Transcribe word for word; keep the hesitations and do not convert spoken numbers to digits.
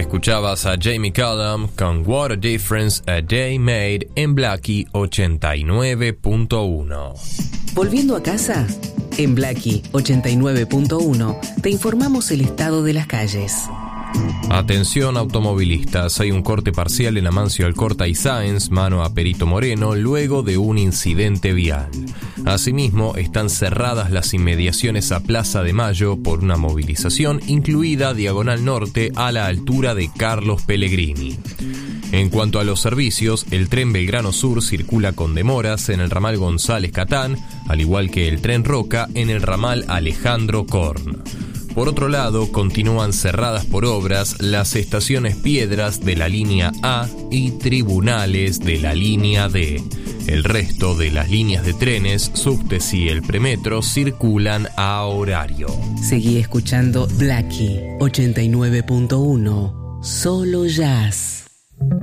Escuchabas a Jamie Cullum con What a Difference a Day Made en Blackie ochenta y nueve punto uno. Volviendo a casa, en Blackie ochenta y nueve punto uno te informamos el estado de las calles. Atención automovilistas, hay un corte parcial en Amancio Alcorta y Sáenz, mano a Perito Moreno, luego de un incidente vial. Asimismo, están cerradas las inmediaciones a Plaza de Mayo por una movilización, incluida Diagonal Norte a la altura de Carlos Pellegrini. En cuanto a los servicios, el tren Belgrano Sur circula con demoras en el ramal González Catán, al igual que el tren Roca en el ramal Alejandro Korn. Por otro lado, continúan cerradas por obras las estaciones Piedras de la línea A y Tribunales de la línea D. El resto de las líneas de trenes, subtes y el premetro circulan a horario. Seguí escuchando Blackie ochenta y nueve punto uno, solo jazz.